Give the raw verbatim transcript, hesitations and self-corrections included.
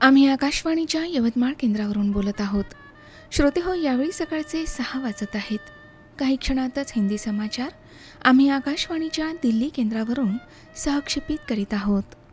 आम्ही आकाशवाणीच्या यवतमाळ केंद्रावरून बोलत आहोत. श्रोते हो, यावेळी सकाळचे सहा वाजत आहेत. काही क्षणातच हिंदी समाचार आम्ही आकाशवाणीच्या दिल्ली केंद्रावरून सहक्षेपित करीत आहोत.